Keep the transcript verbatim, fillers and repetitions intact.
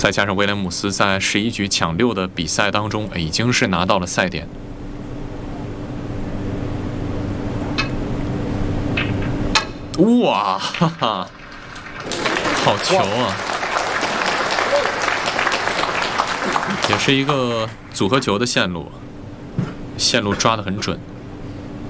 再加上威廉姆斯在十一局抢六的比赛当中，已经是拿到了赛点。哇，哈哈，好球啊！也是一个组合球的线路，线路抓得很准。